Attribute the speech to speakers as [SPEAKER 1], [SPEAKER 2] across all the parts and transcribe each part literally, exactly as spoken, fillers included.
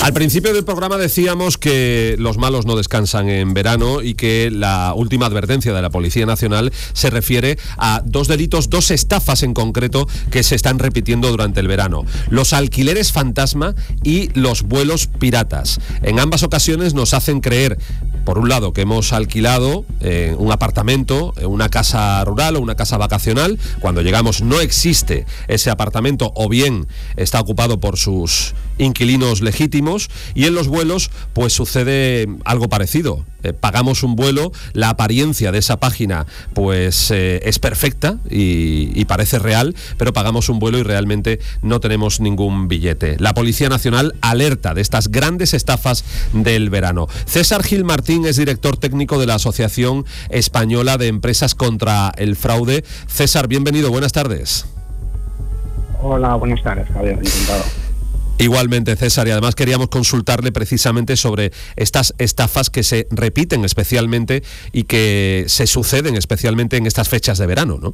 [SPEAKER 1] Al principio del programa decíamos que los malos no descansan en verano y que la última advertencia de la Policía Nacional se refiere a dos delitos, dos estafas en concreto que se están repitiendo durante el verano. Los alquileres fantasma y los vuelos piratas. En ambas ocasiones nos hacen creer, por un lado, que hemos alquilado eh, un apartamento, eh, una casa rural o una casa vacacional. Cuando llegamos no existe ese apartamento o bien está ocupado por sus inquilinos legítimos, y en los vuelos pues sucede algo parecido. Eh, pagamos un vuelo, la apariencia de esa página pues eh, es perfecta y, y parece real, pero pagamos un vuelo y realmente no tenemos ningún billete. La Policía Nacional alerta de estas grandes estafas del verano. César Gil Martín es director técnico de la Asociación Española de Empresas contra el Fraude. César, bienvenido, buenas tardes.
[SPEAKER 2] Hola, buenas tardes, Javier, encantado.
[SPEAKER 1] Igualmente, César, y además queríamos consultarle precisamente sobre estas estafas que se repiten especialmente y que se suceden especialmente en estas fechas de verano, ¿no?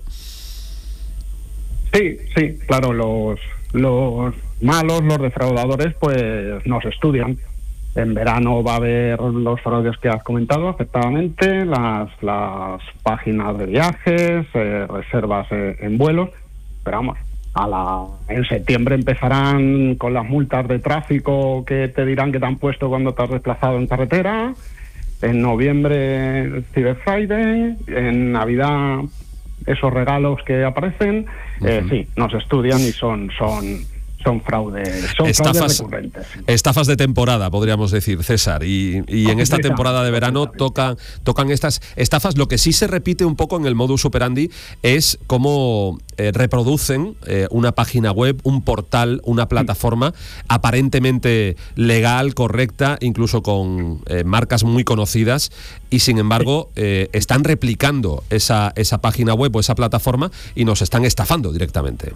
[SPEAKER 2] Sí, sí, claro, los, los malos, los defraudadores, pues nos estudian. En verano va a haber los fraudes que has comentado, efectivamente, las, las páginas de viajes, eh, reservas eh, en vuelos, pero vamos, a la, en septiembre empezarán con las multas de tráfico que te dirán que te han puesto cuando te has desplazado en carretera. En noviembre Cyber Friday, en Navidad esos regalos que aparecen. Uh-huh. eh, sí, nos estudian y son son son fraudes, son
[SPEAKER 1] estafas,
[SPEAKER 2] fraudes recurrentes.
[SPEAKER 1] Estafas de temporada, podríamos decir, César, y, y en esta temporada de verano tocan, tocan estas estafas. Lo que sí se repite un poco en el modus operandi es cómo eh, reproducen eh, una página web, un portal, una plataforma aparentemente legal, correcta, incluso con eh, marcas muy conocidas, y sin embargo eh, están replicando esa, esa página web o esa plataforma y nos están estafando directamente.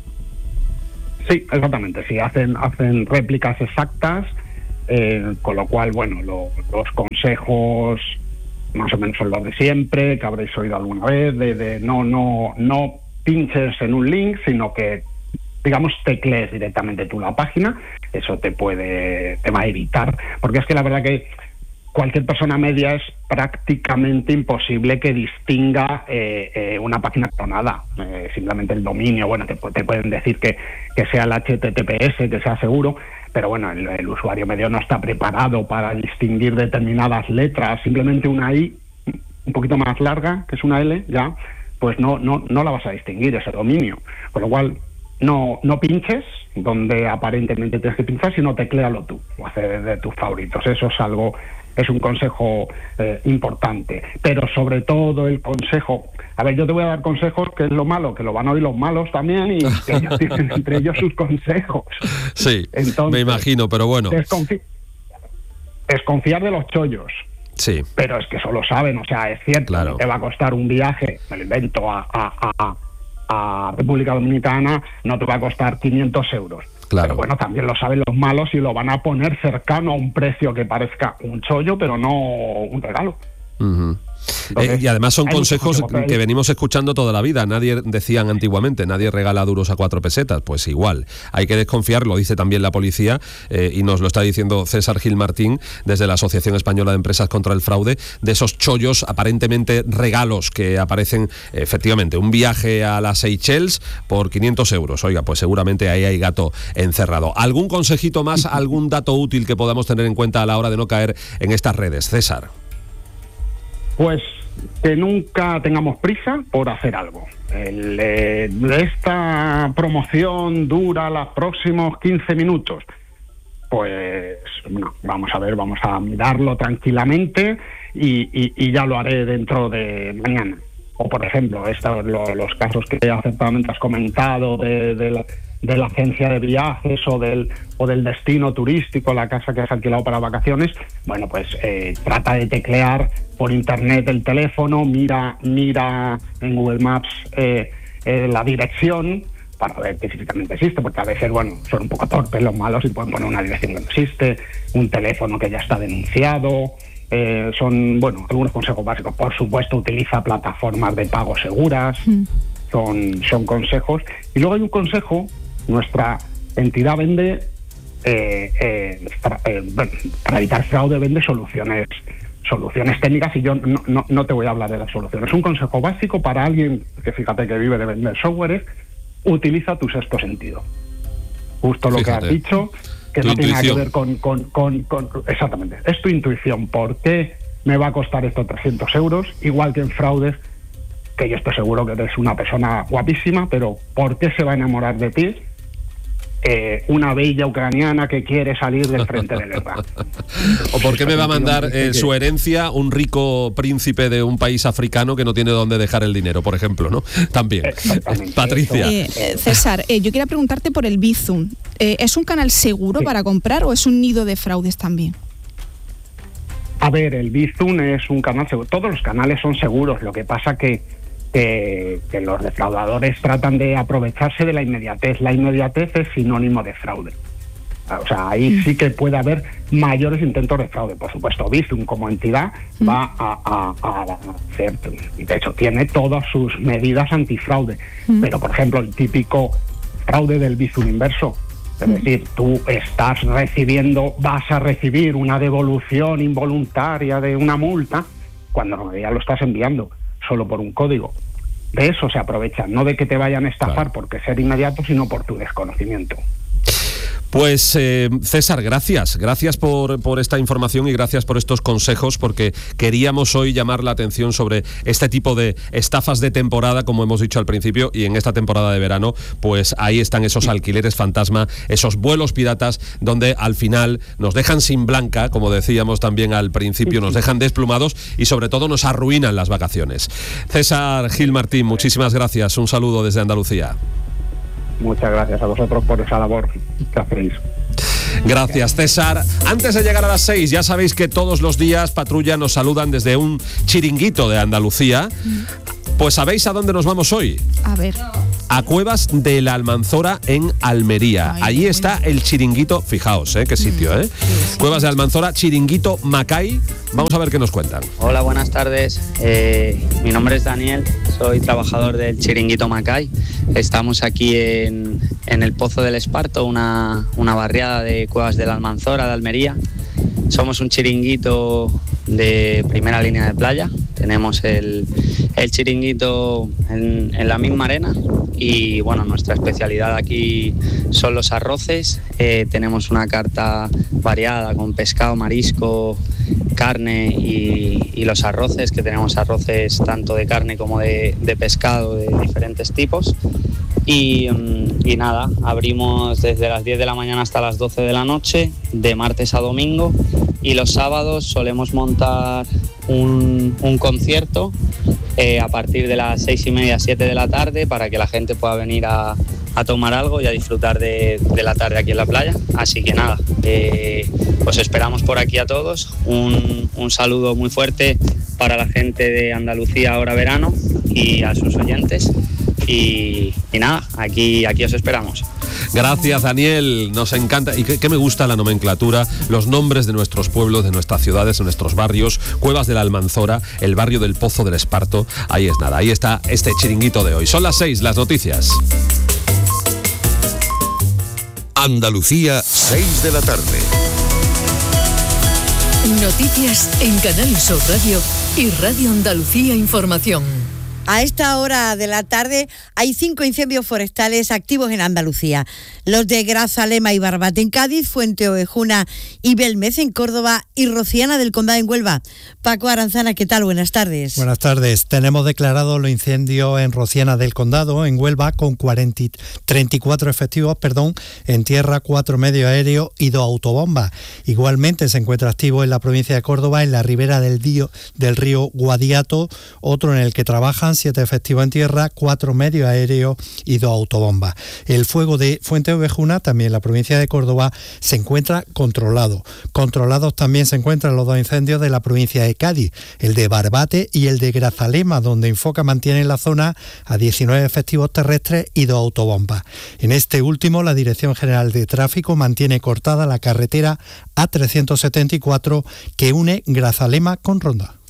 [SPEAKER 2] Sí, exactamente, sí, hacen hacen réplicas exactas, eh, con lo cual, bueno, lo, los consejos más o menos son los de siempre, que habréis oído alguna vez, de, de no no no pinches en un link, sino que, digamos, teclees directamente tú la página. Eso te puede, te va a evitar, porque es que la verdad que cualquier persona media es prácticamente imposible que distinga eh, eh, una página clonada. Eh, simplemente el dominio, bueno, te, te pueden decir que, que sea el H T T P S, que sea seguro, pero bueno, el, el usuario medio no está preparado para distinguir determinadas letras. Simplemente una I un poquito más larga, que es una L, ya, pues no, no, no la vas a distinguir, ese dominio. Con lo cual, no, no pinches donde aparentemente tienes que pinchar, sino tecléalo tú, o hacer de tus favoritos. Eso es algo... Es un consejo eh, importante, pero sobre todo el consejo, a ver, yo te voy a dar consejos, que es lo malo, que lo van a oír los malos también, y que ellos tienen entre ellos sus consejos.
[SPEAKER 1] Sí,
[SPEAKER 2] entonces,
[SPEAKER 1] me imagino, pero bueno.
[SPEAKER 2] Desconfi- desconfiar de los chollos.
[SPEAKER 1] Sí.
[SPEAKER 2] Pero es que eso lo saben, o sea, es cierto,
[SPEAKER 1] claro.
[SPEAKER 2] No te va a costar un viaje, me lo invento, a, a, a, a República Dominicana, no te va a costar quinientos euros.
[SPEAKER 1] Claro.
[SPEAKER 2] Pero bueno, también lo saben los malos y lo van a poner cercano a un precio que parezca un chollo, pero no un regalo.
[SPEAKER 1] Uh-huh. Entonces, eh, y además son consejos consejos que venimos escuchando toda la vida. Nadie, decían antiguamente, nadie regala duros a cuatro pesetas. Pues igual, hay que desconfiar, lo dice también la policía, eh, y nos lo está diciendo César Gil Martín desde la Asociación Española de Empresas contra el Fraude, de esos chollos aparentemente regalos que aparecen, efectivamente, un viaje a las Seychelles por quinientos euros. Oiga, pues seguramente ahí hay gato encerrado. ¿Algún consejito más, algún dato útil que podamos tener en cuenta a la hora de no caer en estas redes, César?
[SPEAKER 2] Pues que nunca tengamos prisa por hacer algo. El, eh, esta promoción dura los próximos quince minutos. Pues bueno, vamos a ver, vamos a mirarlo tranquilamente y, y, y ya lo haré dentro de mañana. O por ejemplo, estos, lo, los casos que acertadamente has comentado de, de la... de la agencia de viajes o del o del destino turístico, la casa que has alquilado para vacaciones, bueno, pues eh, trata de teclear por internet el teléfono, mira mira en Google Maps eh, eh, la dirección para ver que físicamente existe, porque a veces, bueno, son un poco torpes los malos y pueden poner una dirección que no existe, un teléfono que ya está denunciado. Eh, son, bueno, algunos consejos básicos. Por supuesto, utiliza plataformas de pago seguras. Mm. Son, son consejos. Y luego hay un consejo. Nuestra entidad vende eh, eh, para, eh, bueno, para evitar fraude vende soluciones soluciones técnicas, y yo no, no, no te voy a hablar de las soluciones. Un consejo básico para alguien que, fíjate, que vive de vender software es: utiliza tu sexto sentido. Justo lo
[SPEAKER 1] Fíjate.
[SPEAKER 2] que has dicho, que
[SPEAKER 1] Tu
[SPEAKER 2] no tiene nada que
[SPEAKER 1] intuición.
[SPEAKER 2] ver con, con, con, con... Exactamente, es tu intuición. ¿Por qué me va a costar esto trescientos euros? Igual que en fraudes, que yo estoy seguro que eres una persona guapísima, pero ¿por qué se va a enamorar de ti eh, una bella ucraniana que quiere salir del frente de guerra?
[SPEAKER 1] ¿O por qué me va a mandar eh,
[SPEAKER 2] que-
[SPEAKER 1] su herencia un rico príncipe de un país africano que no tiene dónde dejar el dinero, por ejemplo, ¿no? También.
[SPEAKER 2] Exactamente.
[SPEAKER 1] Patricia.
[SPEAKER 3] Eh, eh, César, eh, yo quería preguntarte por el Bizum. Eh, ¿Es un canal seguro
[SPEAKER 2] Sí.
[SPEAKER 3] para comprar o es un nido de fraudes también?
[SPEAKER 2] A ver, el Bizum es un canal seguro. Todos los canales son seguros. Lo que pasa que, que, que los defraudadores tratan de aprovecharse de la inmediatez. La inmediatez es sinónimo de fraude. O sea, ahí sí que puede haber mayores intentos de fraude. Por supuesto, Bizum como entidad va a, a, a hacer, y de hecho tiene todas sus medidas antifraude. Pero, por ejemplo, el típico fraude del Bizum inverso. Es decir, tú estás recibiendo, vas a recibir una devolución involuntaria de una multa, cuando en realidad lo estás enviando solo por un código. De eso se aprovechan, no de que te vayan a estafar
[SPEAKER 1] Claro.
[SPEAKER 2] porque ser inmediato, sino por tu desconocimiento.
[SPEAKER 1] Pues eh, César, gracias, gracias por, por esta información y gracias por estos consejos, porque queríamos hoy llamar la atención sobre este tipo de estafas de temporada, como hemos dicho al principio, y en esta temporada de verano, pues ahí están esos alquileres fantasma, esos vuelos piratas, donde al final nos dejan sin blanca, como decíamos también al principio, nos dejan desplumados y sobre todo nos arruinan las vacaciones. César Gil Martín, muchísimas gracias, un saludo desde Andalucía.
[SPEAKER 2] Muchas gracias a vosotros por esa labor que hacéis.
[SPEAKER 1] Gracias, César. Antes de llegar a las seis, ya sabéis que todos los días Patrulla nos saludan desde un chiringuito de Andalucía. Pues ¿sabéis a dónde nos vamos hoy?
[SPEAKER 3] A ver.
[SPEAKER 1] A Cuevas de la Almanzora en Almería.
[SPEAKER 3] Ay,
[SPEAKER 1] Allí
[SPEAKER 3] qué
[SPEAKER 1] está
[SPEAKER 3] bueno.
[SPEAKER 1] el chiringuito, fijaos, ¿eh? Qué sitio, ¿eh? Cuevas de Almanzora, chiringuito Macay. Vamos a ver qué nos cuentan.
[SPEAKER 4] Hola, buenas tardes. Eh, mi nombre es Daniel, soy trabajador del Chiringuito Macay. Estamos aquí en, en el Pozo del Esparto, una, una barriada de Cuevas de la Almanzora de Almería. Somos un chiringuito de primera línea de playa. Tenemos el, el chiringuito en, en la misma arena y bueno, nuestra especialidad aquí son los arroces. Eh, tenemos una carta variada con pescado, marisco, carne y, y los arroces, que tenemos arroces tanto de carne como de, de pescado de diferentes tipos. Y, y nada, abrimos desde las diez de la mañana hasta las doce de la noche, de martes a domingo, y los sábados solemos montar un, un concierto eh, a partir de las seis y media, siete de la tarde, para que la gente pueda venir a, a tomar algo y a disfrutar de, de la tarde aquí en la playa. Así que nada, eh, os esperamos por aquí a todos. Un, un saludo muy fuerte para la gente de Andalucía ahora verano y a sus oyentes. Y, y nada, aquí, aquí os esperamos.
[SPEAKER 1] Gracias, Daniel, nos encanta. Y que, que me gusta la nomenclatura, los nombres de nuestros pueblos, de nuestras ciudades, de nuestros barrios. Cuevas de la Almanzora, el barrio del Pozo del Esparto. Ahí es nada, ahí está este chiringuito de hoy. Son las seis, las noticias.
[SPEAKER 5] Andalucía, seis de la tarde.
[SPEAKER 6] Noticias en Canal Sur Radio y Radio Andalucía Información.
[SPEAKER 7] A esta hora de la tarde hay cinco incendios forestales activos en Andalucía. Los de Grazalema y Barbate en Cádiz, Fuente Ovejuna y Belmez en Córdoba y Rociana del Condado en Huelva. Paco Aranzana, ¿qué tal? Buenas tardes.
[SPEAKER 8] Buenas tardes. Tenemos declarado los incendios en Rociana del Condado, en Huelva, con cuarenta, treinta y cuatro efectivos, perdón, en tierra, cuatro medios aéreos y dos autobombas. Igualmente se encuentra activo en la provincia de Córdoba, en la ribera del, Dío, del río Guadiato, otro en el que trabajan siete efectivos en tierra, cuatro medios aéreos y dos autobombas. El fuego de Fuente Ovejuna, también en la provincia de Córdoba, se encuentra controlado. Controlados también se encuentran los dos incendios de la provincia de Cádiz, el de Barbate y el de Grazalema, donde Infoca mantiene en la zona a diecinueve efectivos terrestres y dos autobombas. En este último, la Dirección General de Tráfico mantiene cortada la carretera A trescientos setenta y cuatro que une Grazalema con Ronda.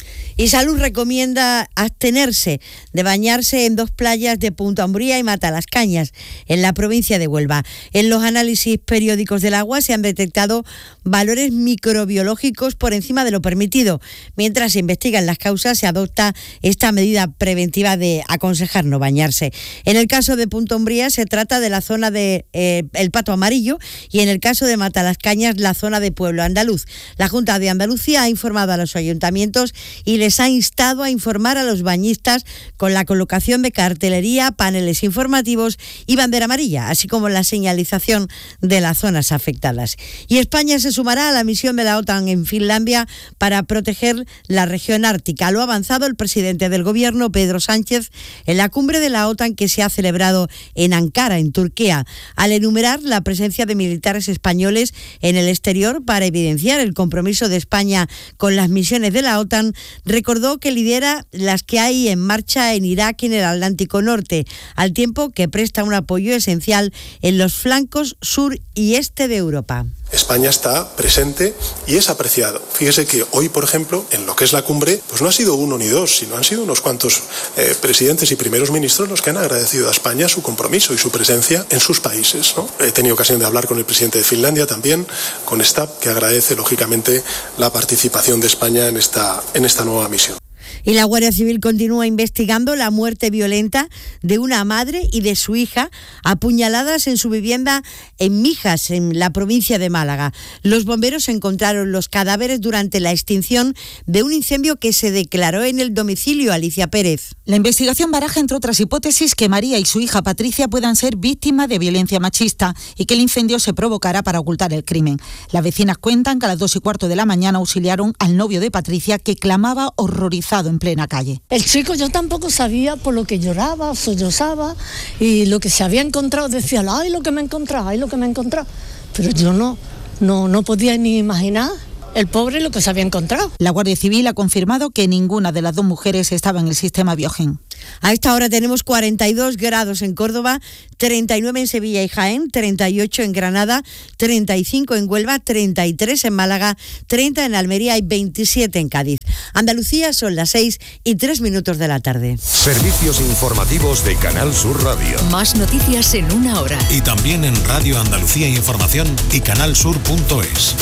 [SPEAKER 7] Y Salud recomienda abstenerse de bañarse en dos playas de Punta Umbría y Matalascañas, en la provincia de Huelva. En los análisis periódicos del agua se han detectado valores microbiológicos por encima de lo permitido. Mientras se investigan las causas, se adopta esta medida preventiva de aconsejar no bañarse. En el caso de Punta Umbría se trata de la zona de eh, El Pato Amarillo y en el caso de Matalascañas la zona de Pueblo Andaluz. La Junta de Andalucía ha informado a los ayuntamientos y les ha instado a informar a los bañistas con la colocación de cartelería, paneles informativos y bandera amarilla, así como la señalización de las zonas afectadas. Y España se sumará a la misión de la OTAN en Finlandia para proteger la región ártica. Lo ha avanzado el presidente del gobierno, Pedro Sánchez, en la cumbre de la OTAN que se ha celebrado en Ankara, en Turquía, al enumerar la presencia de militares españoles en el exterior para evidenciar el compromiso de España con las misiones de la OTAN. Recordó que lidera las que hay en marcha en Irak y en el Atlántico Norte, al tiempo que presta un apoyo esencial en los flancos sur y este de Europa.
[SPEAKER 9] España está presente y es apreciado. Fíjese que hoy, por ejemplo, en lo que es la cumbre, pues no ha sido uno ni dos, sino han sido unos cuantos eh, presidentes y primeros ministros los que han agradecido a España su compromiso y su presencia en sus países, ¿no? He tenido ocasión de hablar con el presidente de Finlandia también, con Stab, que agradece lógicamente la participación de España en esta, en esta nueva misión.
[SPEAKER 7] Y la Guardia Civil continúa investigando la muerte violenta de una madre y de su hija apuñaladas en su vivienda en Mijas, en la provincia de Málaga. Los bomberos encontraron los cadáveres durante la extinción de un incendio que se declaró en el domicilio. Alicia Pérez.
[SPEAKER 10] La investigación baraja, entre otras hipótesis, que María y su hija Patricia puedan ser víctimas de violencia machista y que el incendio se provocará para ocultar el crimen. Las vecinas cuentan que a las dos y cuarto de la mañana auxiliaron al novio de Patricia, que clamaba horrorizado en plena calle.
[SPEAKER 11] El chico, yo tampoco sabía por lo que lloraba, sollozaba, y lo que se había encontrado, decía, ay, lo que me he encontrado, ay, lo que me he encontrado. Pero yo no, no, no podía ni imaginar el pobre lo que se había encontrado.
[SPEAKER 10] La Guardia Civil ha confirmado que ninguna de las dos mujeres estaba en el sistema Biogen.
[SPEAKER 7] A esta hora tenemos cuarenta y dos grados en Córdoba, treinta y nueve en Sevilla y Jaén, treinta y ocho en Granada, treinta y cinco en Huelva, treinta y tres en Málaga, treinta en Almería y veintisiete en Cádiz. Andalucía, son las seis y tres minutos de la tarde.
[SPEAKER 5] Servicios informativos de Canal Sur Radio.
[SPEAKER 6] Más noticias en una hora.
[SPEAKER 12] Y también en Radio Andalucía Información y canalsur punto es.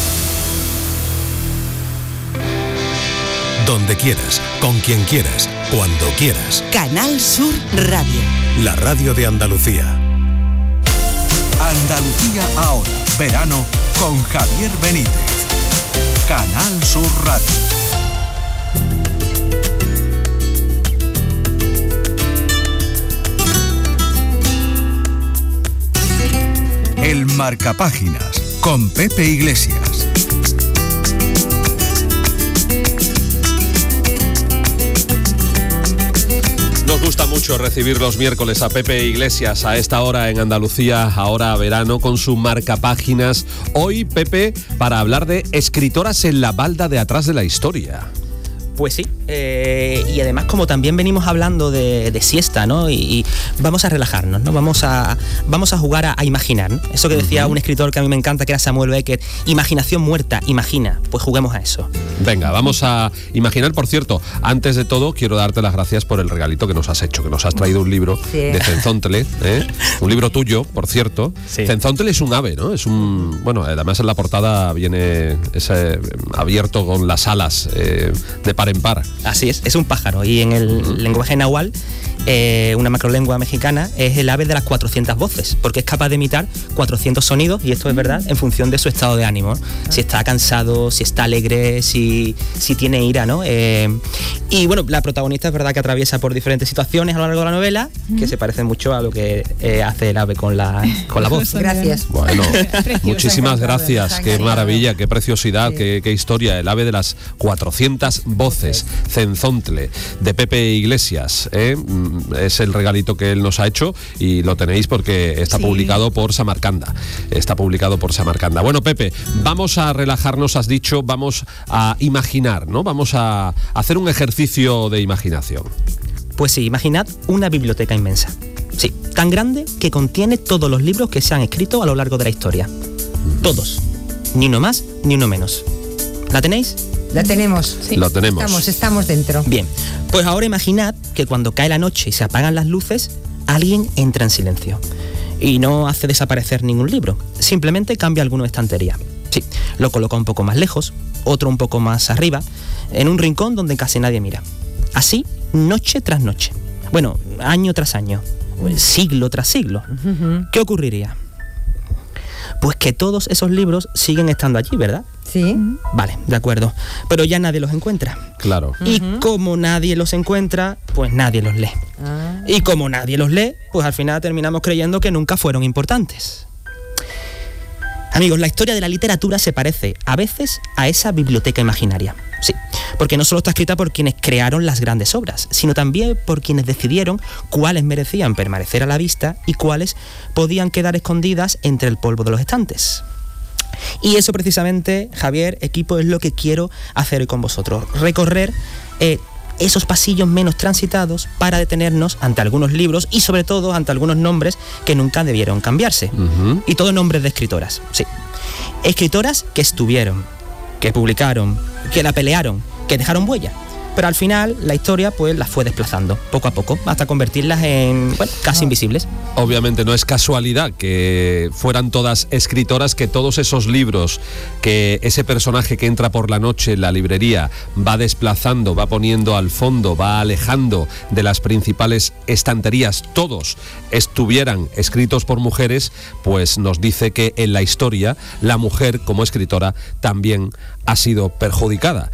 [SPEAKER 12] Donde quieras, con quien quieras, cuando quieras.
[SPEAKER 6] Canal Sur Radio.
[SPEAKER 12] La radio de Andalucía.
[SPEAKER 13] Andalucía ahora, verano, con Javier Benítez. Canal Sur Radio. El Marcapáginas, con Pepe Iglesias.
[SPEAKER 1] Nos gusta mucho recibir los miércoles a Pepe Iglesias a esta hora en Andalucía, ahora verano, con su Marcapáginas. Hoy, Pepe, para hablar de escritoras en la balda de atrás de la historia.
[SPEAKER 14] Pues sí, eh, y además como también venimos hablando de, de siesta, ¿no? Y, y vamos a relajarnos, ¿no? Vamos a, vamos a jugar a, a imaginar, ¿no? Eso que decía uh-huh. un escritor que a mí me encanta, que era Samuel Beckett, imaginación muerta, imagina, pues juguemos a eso.
[SPEAKER 1] Venga, vamos a imaginar. Por cierto, antes de todo, quiero darte las gracias por el regalito que nos has hecho, que nos has traído un libro sí. de Cenzóntele, ¿eh? Un libro tuyo, por cierto. Sí. Cenzóntele es un ave, ¿no? Es un, bueno, además en la portada viene ese abierto con las alas eh, de par en par.
[SPEAKER 14] Así es, es un pájaro, y en el uh-huh. lenguaje nahual, eh, una macrolengua mexicana, es el ave de las cuatrocientas voces, porque es capaz de imitar cuatrocientos sonidos, y esto es verdad, en función de su estado de ánimo, ¿no? Si está cansado, si está alegre, si, si tiene ira, ¿no? Eh, y bueno, la protagonista es verdad que atraviesa por diferentes situaciones a lo largo de la novela, uh-huh. que se parecen mucho a lo que eh, hace el ave con la, con la voz.
[SPEAKER 7] Gracias.
[SPEAKER 1] Bueno, muchísimas gracias, qué maravilla, qué preciosidad, sí. qué, qué historia, el ave de las cuatrocientas voces. Cenzóntele, de Pepe Iglesias, ¿eh? Es el regalito que él nos ha hecho y lo tenéis porque está sí. publicado por Samarcanda. Está publicado por Samarcanda. Bueno, Pepe, vamos a relajarnos, has dicho, vamos a imaginar, ¿no? Vamos a hacer un ejercicio de imaginación.
[SPEAKER 14] Pues sí, imaginad una biblioteca inmensa. Sí, tan grande que contiene todos los libros que se han escrito a lo largo de la historia. Todos. Ni uno más, ni uno menos. ¿La tenéis?
[SPEAKER 15] La tenemos.
[SPEAKER 1] Sí. Lo tenemos.
[SPEAKER 15] Estamos, estamos dentro.
[SPEAKER 14] Bien, pues ahora imaginad que cuando cae la noche y se apagan las luces, alguien entra en silencio y no hace desaparecer ningún libro, simplemente cambia alguna estantería. Sí, lo coloca un poco más lejos, otro un poco más arriba, en un rincón donde casi nadie mira. Así, noche tras noche. Bueno, año tras año, siglo tras siglo. Uh-huh. ¿Qué ocurriría? Pues que todos esos libros siguen estando allí, ¿verdad?
[SPEAKER 15] Sí.
[SPEAKER 14] Vale, de acuerdo. Pero ya nadie los encuentra.
[SPEAKER 1] Claro.
[SPEAKER 14] Y como nadie los encuentra, pues nadie los lee. Ah. Y como nadie los lee, pues al final terminamos creyendo que nunca fueron importantes. Amigos, la historia de la literatura se parece a veces a esa biblioteca imaginaria. Sí, porque no solo está escrita por quienes crearon las grandes obras, sino también por quienes decidieron cuáles merecían permanecer a la vista y cuáles podían quedar escondidas entre el polvo de los estantes. Y eso precisamente, Javier, equipo, es lo que quiero hacer hoy con vosotros. Recorrer eh, esos pasillos menos transitados para detenernos ante algunos libros y sobre todo ante algunos nombres que nunca debieron cambiarse. Uh-huh. Y todos nombres de escritoras, sí. Escritoras que estuvieron, que publicaron, que la pelearon, que dejaron huella. Pero al final la historia pues las fue desplazando poco a poco hasta convertirlas en, bueno, casi invisibles.
[SPEAKER 1] Obviamente no es casualidad que fueran todas escritoras, que todos esos libros, que ese personaje que entra por la noche en la librería va desplazando, va poniendo al fondo, va alejando de las principales estanterías, todos estuvieran escritos por mujeres, pues nos dice que en la historia la mujer como escritora también ha sido perjudicada.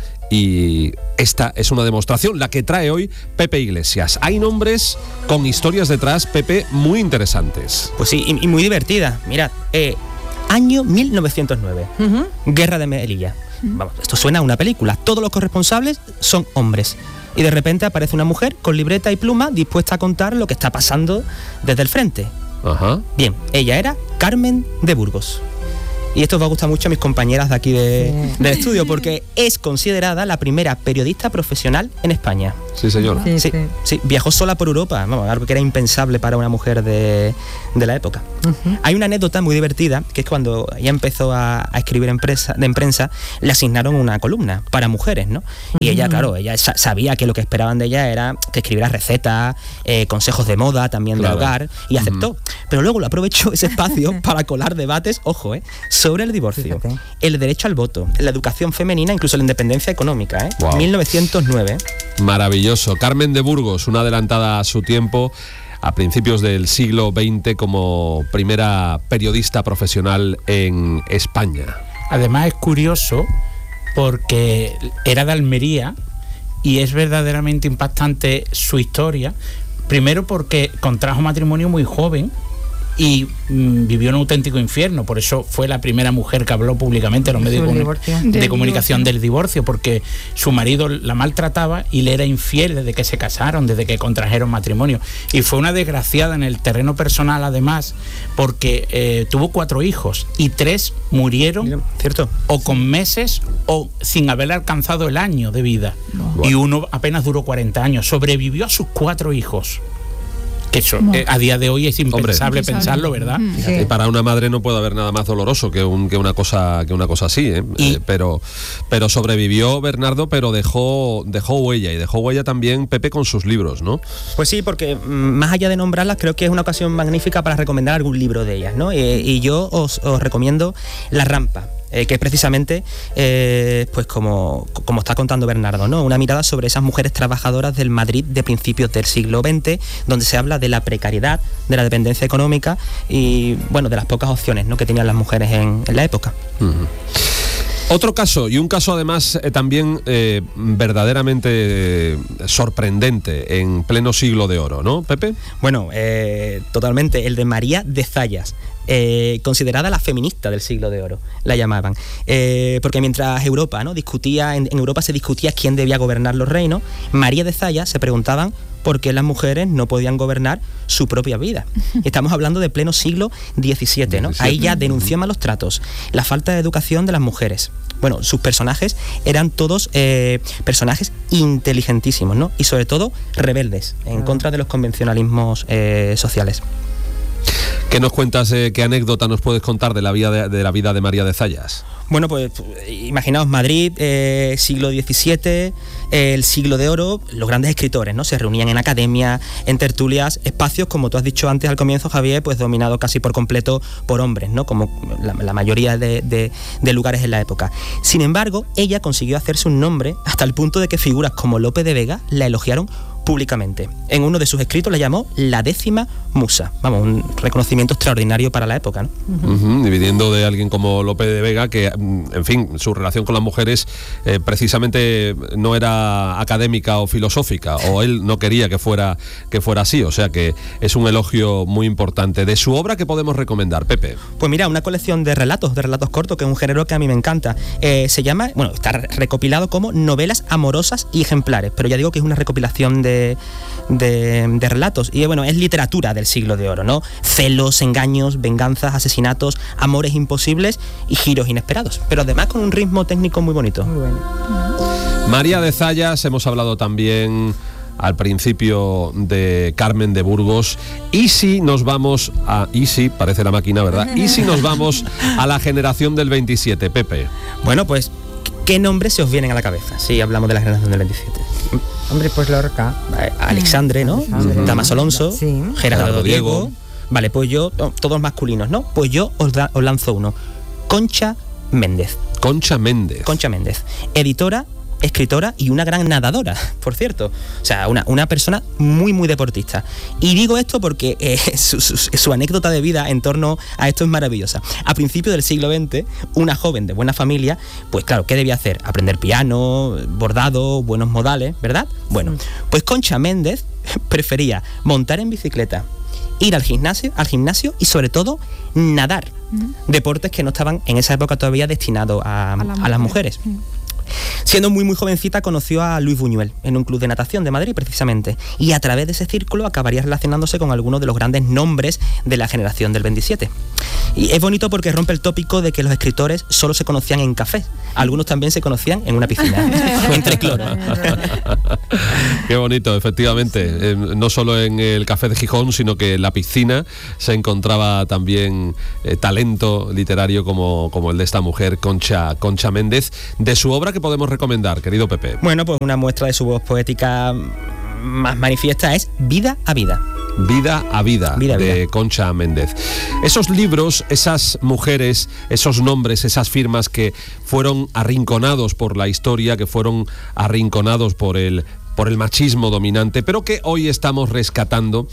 [SPEAKER 1] Y esta es una demostración, la que trae hoy Pepe Iglesias. Hay nombres con historias detrás, Pepe, muy interesantes.
[SPEAKER 14] Pues sí, y, y muy divertida. Mirad, eh, año mil novecientos nueve, uh-huh. Guerra de Melilla. Uh-huh. Vamos, esto suena a una película. Todos los corresponsables son hombres. Y de repente aparece una mujer con libreta y pluma dispuesta a contar lo que está pasando desde el frente.
[SPEAKER 1] Ajá.
[SPEAKER 14] Bien, ella era Carmen de Burgos. Y esto os va a gustar mucho a mis compañeras de aquí de, sí. del estudio, porque es considerada la primera periodista profesional en España.
[SPEAKER 1] Sí, señor.
[SPEAKER 14] Sí, sí, sí. Viajó sola por Europa, vamos, algo que era impensable para una mujer de, de la época. Uh-huh. Hay una anécdota muy divertida, que es cuando ella empezó a, a escribir en prensa, en prensa, le asignaron una columna para mujeres, ¿no? Y uh-huh. ella, claro, ella sabía que lo que esperaban de ella era que escribiera recetas, eh, consejos de moda, también claro. de hogar, y aceptó. Uh-huh. Pero luego lo aprovechó ese espacio para colar debates, ojo, eh, sobre el divorcio, Fíjate. el derecho al voto, la educación femenina, incluso la independencia económica, ¿eh? Wow. mil novecientos nueve.
[SPEAKER 1] Maravilloso. Carmen de Burgos, una adelantada a su tiempo, a principios del siglo veinte, como primera periodista profesional en España.
[SPEAKER 16] Además es curioso porque era de Almería y es verdaderamente impactante su historia, primero porque contrajo matrimonio muy joven y mm, vivió un auténtico infierno, por eso fue la primera mujer que habló públicamente en los medios de, comun- de comunicación del divorcio, porque su marido la maltrataba y le era infiel desde que se casaron, desde que contrajeron matrimonio, y fue una desgraciada en el terreno personal además, porque eh, tuvo cuatro hijos y tres murieron,
[SPEAKER 14] ¿cierto?
[SPEAKER 16] O con meses o sin haber alcanzado el año de vida, no. Y uno apenas duró cuarenta años, sobrevivió a sus cuatro hijos. Que eso no. eh, a día de hoy es impensable Hombre, pensarlo, ¿verdad?
[SPEAKER 1] Fíjate, sí. Para una madre no puede haber nada más doloroso que, un, que, una, cosa, que una cosa así, ¿eh? Eh, pero, pero sobrevivió Bernardo, pero dejó, dejó huella, y dejó huella también Pepe con sus libros, ¿no?
[SPEAKER 14] Pues sí, porque más allá de nombrarlas, creo que es una ocasión magnífica para recomendar algún libro de ellas, ¿no? Eh, y yo os, os recomiendo La Rampa. Eh, que es precisamente, eh, pues como, como está contando Bernardo, ¿no? Una mirada sobre esas mujeres trabajadoras del Madrid de principios del siglo veinte, donde se habla de la precariedad, de la dependencia económica y, bueno, de las pocas opciones, ¿no?, que tenían las mujeres en, en la época.
[SPEAKER 1] Uh-huh. Otro caso, y un caso además eh, también eh, verdaderamente eh, sorprendente en pleno siglo de oro, ¿no, Pepe?
[SPEAKER 14] Bueno, eh, totalmente, el de María de Zayas. Eh, considerada la feminista del siglo de oro, la llamaban, eh, porque mientras Europa, ¿no?, discutía, en, en Europa se discutía quién debía gobernar los reinos, María de Zayas se preguntaban por qué las mujeres no podían gobernar su propia vida. Y estamos hablando de pleno siglo diecisiete, ¿no? Ahí ya denunció malos tratos, la falta de educación de las mujeres. Bueno, sus personajes eran todos eh, personajes inteligentísimos, ¿no? Y sobre todo rebeldes, en contra de los convencionalismos eh, sociales.
[SPEAKER 1] ¿Qué nos cuentas, eh, qué anécdota nos puedes contar de la vida de, de la vida de María de Zayas?
[SPEAKER 14] Bueno, pues imaginaos Madrid, eh, siglo diecisiete, eh, el siglo de oro, los grandes escritores, ¿no? Se reunían en academias, en tertulias, espacios, como tú has dicho antes al comienzo, Javier, pues dominados casi por completo por hombres, ¿no? Como la, la mayoría de, de, de lugares en la época. Sin embargo, ella consiguió hacerse un nombre hasta el punto de que figuras como Lope de Vega la elogiaron públicamente. En uno de sus escritos la llamó la décima musa. Vamos, un reconocimiento extraordinario para la época, ¿no?
[SPEAKER 1] Uh-huh. Dividiendo de alguien como Lope de Vega, que, en fin, su relación con las mujeres eh, precisamente no era académica o filosófica, o él no quería que fuera, que fuera así, o sea que es un elogio muy importante. De su obra, ¿qué podemos recomendar, Pepe?
[SPEAKER 14] Pues mira, una colección de relatos, de relatos cortos, que es un género que a mí me encanta. Eh, se llama, bueno, está recopilado como Novelas amorosas y ejemplares, pero ya digo que es una recopilación de De, de, de relatos, y bueno, es literatura del siglo de oro, ¿no? Celos, engaños, venganzas, asesinatos, amores imposibles y giros inesperados, pero además con un ritmo técnico muy bonito. Muy bueno.
[SPEAKER 1] María de Zayas, hemos hablado también al principio de Carmen de Burgos. Y si nos vamos a... Y si, parece la máquina, ¿verdad? Y si nos vamos a la generación del veintisiete, Pepe.
[SPEAKER 14] Bueno, pues, ¿qué nombres se os vienen a la cabeza si hablamos de la generación del veintisiete?
[SPEAKER 15] Hombre, pues Lorca.
[SPEAKER 14] Alexandre, ¿no? Alexandre. Damas Alonso, sí. Gerardo Diego. Vale, pues yo, todos masculinos, ¿no? Pues yo os, da, os lanzo uno. Concha Méndez.
[SPEAKER 1] Concha Méndez.
[SPEAKER 14] Concha Méndez. Editora, escritora y una gran nadadora, por cierto. O sea, una, una persona muy, muy deportista. Y digo esto porque eh, su, su, su anécdota de vida en torno a esto es maravillosa. A principios del siglo veinte, una joven de buena familia, pues claro, ¿qué debía hacer? Aprender piano, bordado, buenos modales, ¿verdad? Bueno, pues Concha Méndez prefería montar en bicicleta, ir al gimnasio, al gimnasio y sobre todo nadar. Uh-huh. Deportes que no estaban en esa época todavía destinados a, a, la a las mujeres. Uh-huh. Siendo muy muy jovencita conoció a Luis Buñuel en un club de natación de Madrid precisamente, y a través de ese círculo acabaría relacionándose con algunos de los grandes nombres de la generación del veintisiete. Y es bonito porque rompe el tópico de que los escritores solo se conocían en cafés. Algunos también se conocían en una piscina, entre cloro.
[SPEAKER 1] Qué bonito, efectivamente. Eh, no solo en el café de Gijón, sino que en la piscina se encontraba también eh, talento literario como, como el de esta mujer, Concha, Concha Méndez. De su obra, ¿qué podemos recomendar, querido Pepe?
[SPEAKER 14] Bueno, pues una muestra de su voz poética más manifiesta es Vida a Vida.
[SPEAKER 1] Vida a vida, vida, de vida. Concha Méndez. Esos libros, esas mujeres, esos nombres, esas firmas que fueron arrinconados por la historia, que fueron arrinconados por el, por el machismo dominante, pero que hoy estamos rescatando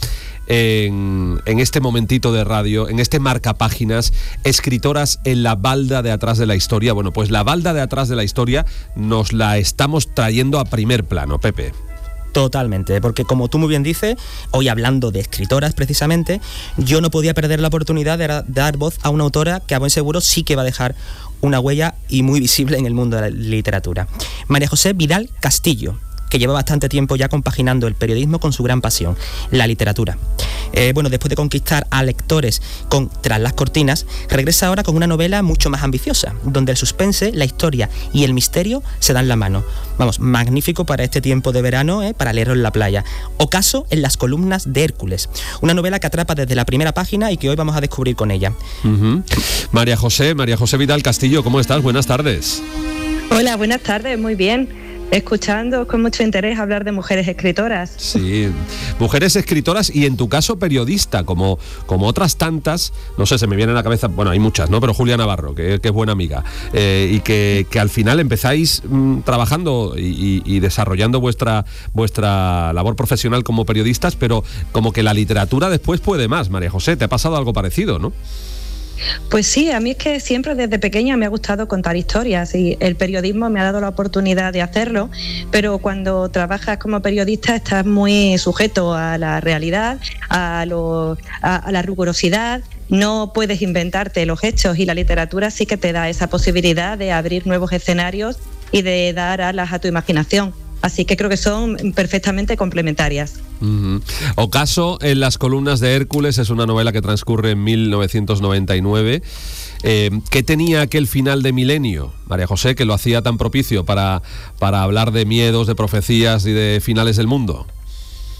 [SPEAKER 1] en, en este momentito de radio, en este marcapáginas, escritoras en la balda de atrás de la historia. Bueno, pues la balda de atrás de la historia nos la estamos trayendo a primer plano, Pepe.
[SPEAKER 14] Totalmente, porque como tú muy bien dices, hoy hablando de escritoras precisamente, yo no podía perder la oportunidad de dar voz a una autora que a buen seguro sí que va a dejar una huella y muy visible en el mundo de la literatura. María José Vidal Castillo, que lleva bastante tiempo ya compaginando el periodismo con su gran pasión, la literatura. Eh, bueno, después de conquistar a lectores con Tras las cortinas, regresa ahora con una novela mucho más ambiciosa, donde el suspense, la historia y el misterio se dan la mano. Vamos, magnífico para este tiempo de verano, eh, para leerlo en la playa. Ocaso en las columnas de Hércules, una novela que atrapa desde la primera página y que hoy vamos a descubrir con ella.
[SPEAKER 1] Uh-huh. María José, María José Vidal Castillo, ¿cómo estás? Buenas tardes.
[SPEAKER 17] Hola, buenas tardes, muy bien. Escuchando con mucho interés hablar de mujeres escritoras.
[SPEAKER 1] Sí, mujeres escritoras y en tu caso periodista, como, como otras tantas, no sé, se me viene a la cabeza, bueno, hay muchas, ¿no? Pero Julia Navarro, que, que es buena amiga, eh, y que, que al final empezáis mmm, trabajando y, y, y desarrollando vuestra, vuestra labor profesional como periodistas, pero como que la literatura después puede más. María José, ¿te ha pasado algo parecido, no?
[SPEAKER 17] Pues sí, a mí es que siempre desde pequeña me ha gustado contar historias y el periodismo me ha dado la oportunidad de hacerlo, pero cuando trabajas como periodista estás muy sujeto a la realidad, a, lo, a, a la rigurosidad, no puedes inventarte los hechos y la literatura sí que te da esa posibilidad de abrir nuevos escenarios y de dar alas a tu imaginación. Así que creo que son perfectamente complementarias.
[SPEAKER 1] Uh-huh. Ocaso en las columnas de Hércules es una novela que transcurre en mil novecientos noventa y nueve. Eh, ¿Qué tenía aquel final de milenio, María José, que lo hacía tan propicio para, para hablar de miedos, de profecías y de finales del mundo?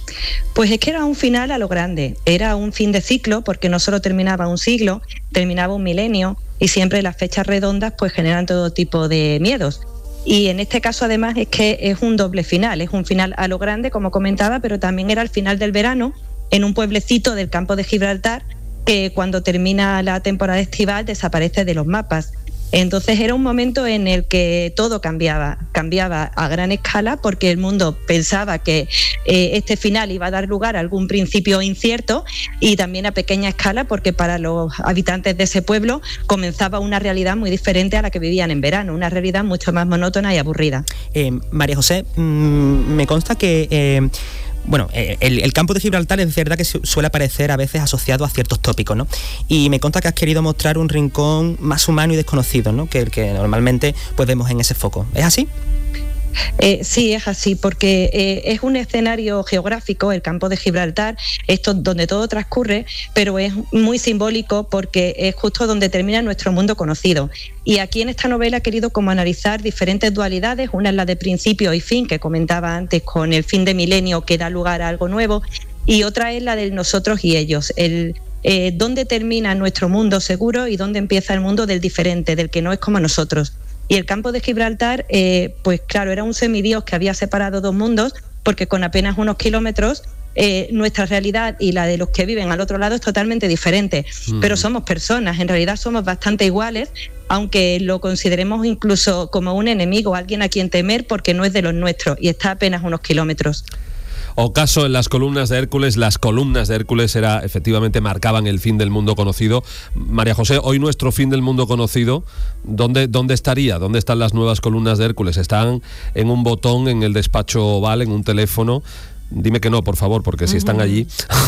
[SPEAKER 17] Pues es que era un final a lo grande, era un fin de ciclo, porque no solo terminaba un siglo, terminaba un milenio, y siempre las fechas redondas pues generan todo tipo de miedos. Y en este caso además es que es un doble final, es un final a lo grande, como comentaba, pero también era el final del verano en un pueblecito del campo de Gibraltar que cuando termina la temporada estival desaparece de los mapas. Entonces era un momento en el que todo cambiaba, cambiaba a gran escala, porque el mundo pensaba que eh, este final iba a dar lugar a algún principio incierto, y también a pequeña escala, porque para los habitantes de ese pueblo comenzaba una realidad muy diferente a la que vivían en verano, una realidad mucho más monótona y aburrida.
[SPEAKER 14] Eh, María José, mmm, me consta que... Eh, Bueno, el, el campo de Gibraltar es verdad que suele aparecer a veces asociado a ciertos tópicos, ¿no? Y me consta que has querido mostrar un rincón más humano y desconocido, ¿no? Que el que normalmente pues vemos en ese foco. ¿Es así?
[SPEAKER 17] Eh, sí, es así, porque eh, es un escenario geográfico, el campo de Gibraltar, esto donde todo transcurre, pero es muy simbólico porque es justo donde termina nuestro mundo conocido. Y aquí en esta novela he querido como analizar diferentes dualidades, una es la de principio y fin, que comentaba antes, con el fin de milenio que da lugar a algo nuevo, y otra es la del nosotros y ellos, el eh, dónde termina nuestro mundo seguro y dónde empieza el mundo del diferente, del que no es como nosotros. Y el campo de Gibraltar, eh, pues claro, era un semidios que había separado dos mundos, porque con apenas unos kilómetros eh, nuestra realidad y la de los que viven al otro lado es totalmente diferente. Mm. Pero somos personas, en realidad somos bastante iguales, aunque lo consideremos incluso como un enemigo, alguien a quien temer porque no es de los nuestros y está a apenas unos kilómetros.
[SPEAKER 1] Ocaso en las columnas de Hércules, las columnas de Hércules era, efectivamente marcaban el fin del mundo conocido. María José, hoy nuestro fin del mundo conocido, ¿dónde, dónde estaría? ¿Dónde están las nuevas columnas de Hércules? ¿Están en un botón en el despacho oval, en un teléfono? Dime que no, por favor, porque si están allí...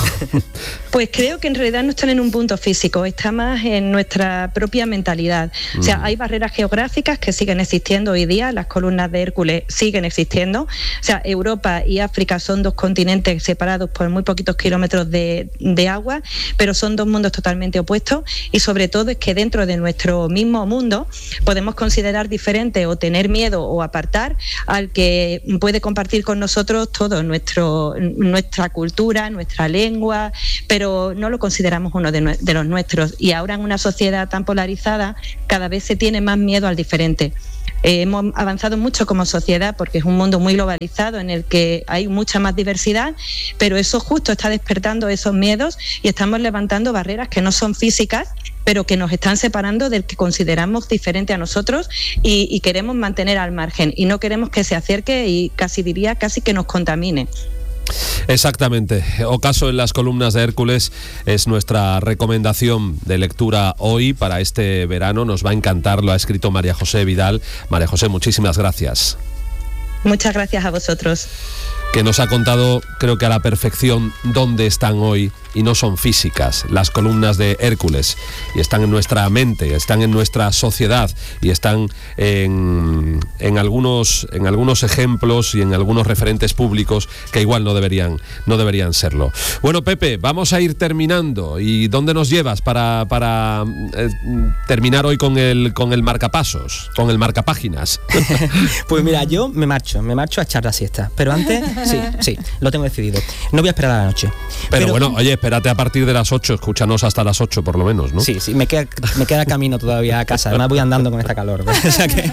[SPEAKER 17] Pues creo que en realidad no están en un punto físico, está más en nuestra propia mentalidad. O sea, hay barreras geográficas que siguen existiendo hoy día, las columnas de Hércules siguen existiendo. O sea, Europa y África son dos continentes separados por muy poquitos kilómetros de, de agua, pero son dos mundos totalmente opuestos, y sobre todo es que dentro de nuestro mismo mundo podemos considerar diferente o tener miedo o apartar al que puede compartir con nosotros todo nuestro nuestra cultura, nuestra lengua, pero no lo consideramos uno de, nue- de los nuestros. Y ahora en una sociedad tan polarizada cada vez se tiene más miedo al diferente. Eh, hemos avanzado mucho como sociedad porque es un mundo muy globalizado en el que hay mucha más diversidad, pero eso justo está despertando esos miedos y estamos levantando barreras que no son físicas, pero que nos están separando del que consideramos diferente a nosotros y, y queremos mantener al margen y no queremos que se acerque y casi diría casi que nos contamine.
[SPEAKER 1] Exactamente. Ocaso en las columnas de Hércules es nuestra recomendación de lectura hoy para este verano. Nos va a encantar, lo ha escrito María José Vidal. María José, muchísimas gracias.
[SPEAKER 17] Muchas gracias a vosotros.
[SPEAKER 1] Que nos ha contado, creo que a la perfección, dónde están hoy, y no son físicas, las columnas de Hércules, y están en nuestra mente, están en nuestra sociedad, y están en, en, algunos, en algunos ejemplos y en algunos referentes públicos que igual no deberían, no deberían serlo. Bueno, Pepe, vamos a ir terminando. ¿Y dónde nos llevas para, para eh, terminar hoy con el, con el marcapasos, con el marcapáginas?
[SPEAKER 14] Pues mira, yo me marcho, me marcho a echar la siesta, pero antes... Sí, sí, lo tengo decidido. No voy a esperar a la noche.
[SPEAKER 1] Pero, pero bueno, oye, espérate a partir de las ocho, escúchanos hasta las ocho por lo menos, ¿no?
[SPEAKER 14] Sí, sí, me queda, me queda camino todavía a casa. Además voy andando con esta calor. O sea que...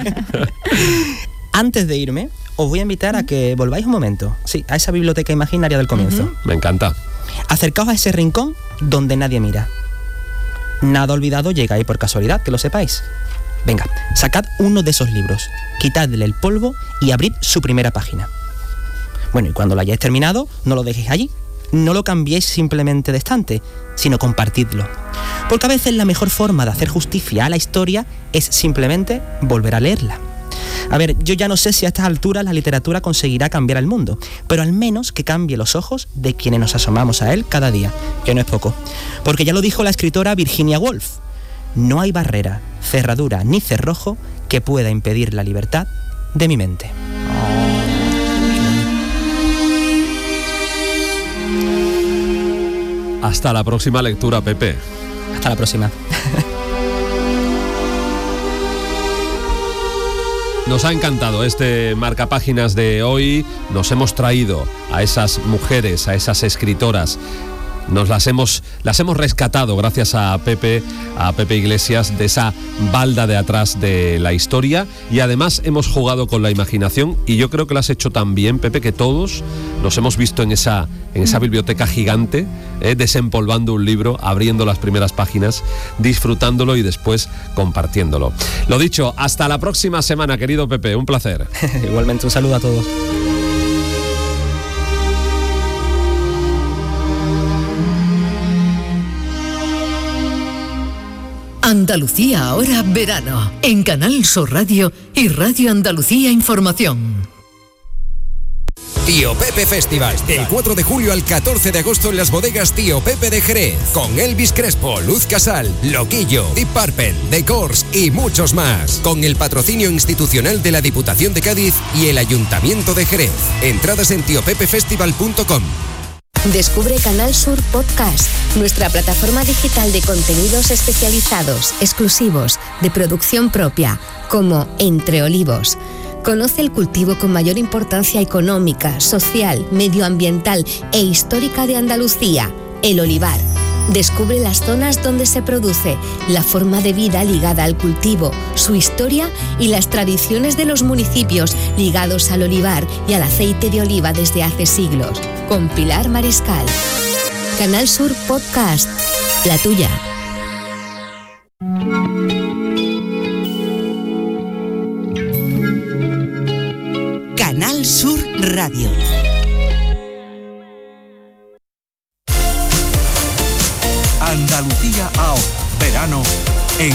[SPEAKER 14] Antes de irme, os voy a invitar a que volváis un momento, sí, a esa biblioteca imaginaria del comienzo.
[SPEAKER 1] Uh-huh. Me encanta.
[SPEAKER 14] Acercaos a ese rincón donde nadie mira. Nada olvidado llega ahí por casualidad, que lo sepáis. Venga, sacad uno de esos libros, quitadle el polvo y abrid su primera página. Bueno, y cuando lo hayáis terminado, no lo dejéis allí. No lo cambiéis simplemente de estante, sino compartidlo. Porque a veces la mejor forma de hacer justicia a la historia es simplemente volver a leerla. A ver, yo ya no sé si a estas alturas la literatura conseguirá cambiar el mundo, pero al menos que cambie los ojos de quienes nos asomamos a él cada día, que no es poco. Porque ya lo dijo la escritora Virginia Woolf: no hay barrera, cerradura ni cerrojo que pueda impedir la libertad de mi mente.
[SPEAKER 1] Hasta la próxima lectura, Pepe.
[SPEAKER 14] Hasta la próxima.
[SPEAKER 1] nos ha encantado este marcapáginas de hoy. Nos hemos traído a esas mujeres, a esas escritoras. Nos las hemos, las hemos rescatado gracias a Pepe, a Pepe Iglesias, de esa balda de atrás de la historia, y además hemos jugado con la imaginación, y yo creo que lo has hecho tan bien, Pepe, que todos nos hemos visto en esa, en esa biblioteca gigante, eh, desempolvando un libro, abriendo las primeras páginas, disfrutándolo y después compartiéndolo. Lo dicho, hasta la próxima semana, querido Pepe, un placer.
[SPEAKER 14] Igualmente, un saludo a todos.
[SPEAKER 6] Andalucía ahora verano, en Canal Sur Radio y Radio Andalucía Información.
[SPEAKER 18] Tío Pepe Festival, del cuatro de julio al catorce de agosto en las bodegas Tío Pepe de Jerez, con Elvis Crespo, Luz Casal, Loquillo, Deep Purple, The Corrs y muchos más, con el patrocinio institucional de la Diputación de Cádiz y el Ayuntamiento de Jerez. Entradas en tío pepe festival punto com.
[SPEAKER 19] Descubre Canal Sur Podcast, nuestra plataforma digital de contenidos especializados, exclusivos, de producción propia, como Entre Olivos. Conoce el cultivo con mayor importancia económica, social, medioambiental e histórica de Andalucía, el olivar. Descubre las zonas donde se produce, la forma de vida ligada al cultivo, su historia y las tradiciones de los municipios ligados al olivar y al aceite de oliva desde hace siglos. Con Pilar Mariscal. Canal Sur Podcast, la tuya.
[SPEAKER 20] Canal Sur Radio.
[SPEAKER 13] Andalucía ahora, verano